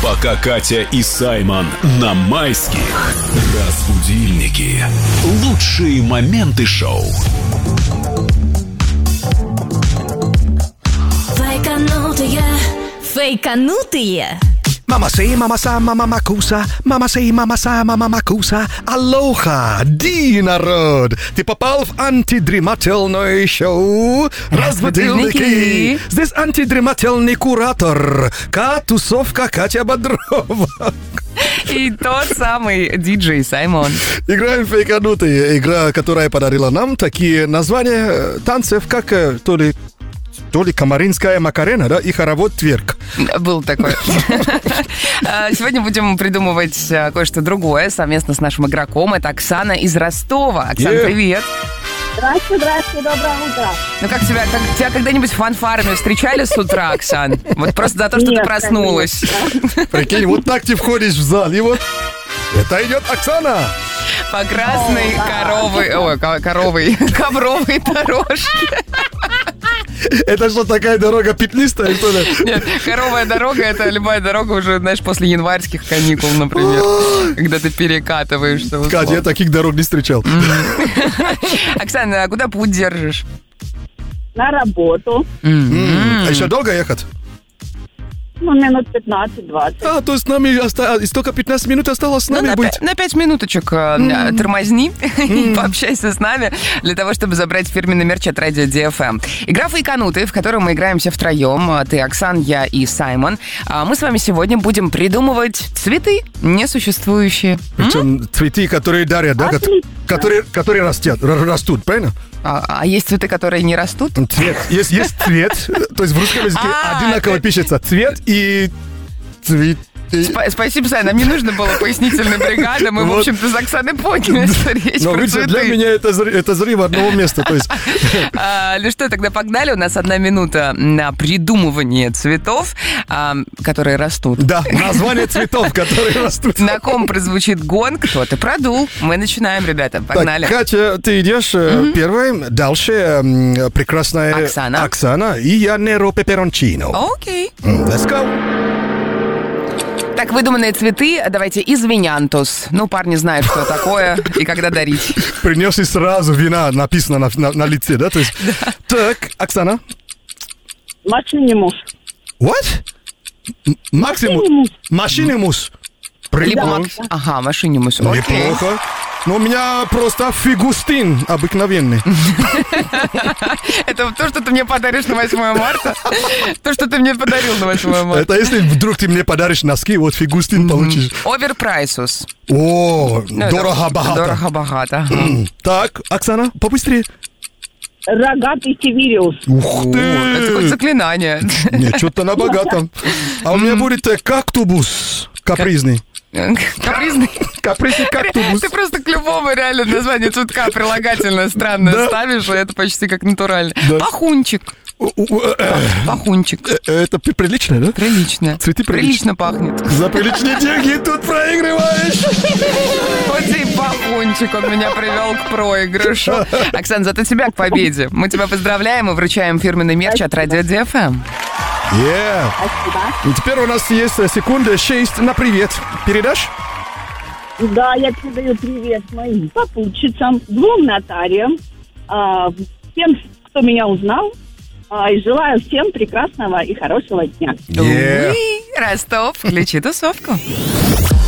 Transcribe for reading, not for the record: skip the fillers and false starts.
Пока Катя и Саймон на майских. Разбудильники. Лучшие моменты шоу. Фейканутые. Мама сей, мама са, мама макуса, мама сей, мама са, мама макуса. Алоха, ди народ! Ты попал в антидремательное шоу «Разбудильники». Здесь антидремательный куратор, тусовка Катя Бодрова. И тот самый диджей Саймон. Играем в фейканутые. Игра, которая подарила нам такие названия танцев, как то ли Камаринская Макарена, да, и хоровод Тверк. Был такой. Сегодня будем придумывать кое-что другое совместно с нашим игроком. Это Оксана из Ростова. Оксана, привет. Здравствуйте, доброе утро. Ну как тебя когда-нибудь фанфарами встречали с утра, Оксан? Вот просто за то, что ты проснулась. Прикинь, вот так ты входишь в зал, и вот это идет Оксана. По красной ковровой дорожке. Это что, такая дорога петлистая, что ли? Нет, коровая дорога — это любая дорога уже, знаешь, после январских каникул, например, когда ты перекатываешься. Катя, я таких дорог не встречал. Оксана, а куда путь держишь? На работу. А еще долго ехать? Минут 15-20. То есть нам только 15 минут осталось с нами быть. На 5 минуточек тормозни и пообщайся с нами для того, чтобы забрать фирменный мерч от радио DFM. Игра «Фейканутые», в которой мы играемся втроем. Ты, Оксан, я и Саймон. Мы с вами сегодня будем придумывать цветы несуществующие. Причем цветы, которые дарят, да? Которые растут, правильно? А есть цветы, которые не растут? Цвет. Есть цвет. То есть в русском языке одинаково пишется цвет и цвет. Спасибо, Сай, нам не нужно было пояснительной бригады. Мы, в общем-то, с Оксаной поняли, что речь про цветы. Для меня это взрыв одного места. То есть. Ну что, тогда погнали. У нас 1 минута на придумывание цветов, которые растут. Да, название цветов, которые растут. На ком прозвучит гонг, кто-то продул. Мы начинаем, ребята. Погнали. Так, Катя, ты идешь первой. Дальше прекрасная Оксана. И я Неро Пеперончино. Окей. Let's go. Так, выдуманные цветы, давайте извинянтус. Ну, парни знают, что такое и когда дарить. Принес и сразу вина написано на лице, да? То есть... Да. Так, Оксана. Машинимус. What? Машинимус. Ага, машинимус. Неплохо. Но у меня просто фигустин обыкновенный. Это то, что ты мне подаришь на 8 марта? То, что ты мне подарил на 8 марта. Это если вдруг ты мне подаришь носки, вот фигустин получишь. Оверпрайсус. О, дорого-богато. Дорого-богато. Так, Оксана, побыстрее. Рогатый севериус. Ух ты! Это какое заклинание. Нет, что-то на богатом. А у меня будет кактубус капризный. Капризный? Капризный кактубус. Ты просто к любому реально названию цветка прилагательное странное ставишь, и это почти как натурально. Пахунчик. Пахунчик. Это прилично, да? Прилично. Цветы прилично пахнет. За приличные деньги тут проигрываешь. Вот и пахунчик, он меня привел к проигрышу. Оксана, зато тебя к победе. Мы тебя поздравляем и вручаем фирменный мерч от радио DFM. Спасибо. И теперь у нас есть секунда 6 на привет. Передашь? Да, я передаю привет моим попутчицам, 2 нотариям, всем, кто меня узнал, и желаю всем прекрасного и хорошего дня. Ростов, включи тусовку.